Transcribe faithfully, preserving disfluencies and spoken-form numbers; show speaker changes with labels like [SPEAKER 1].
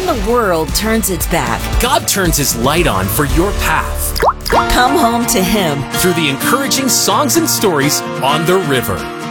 [SPEAKER 1] when the world turns its back,
[SPEAKER 2] God turns His light on for your path
[SPEAKER 1] come home to Him.
[SPEAKER 2] through the encouraging songs and stories on the river.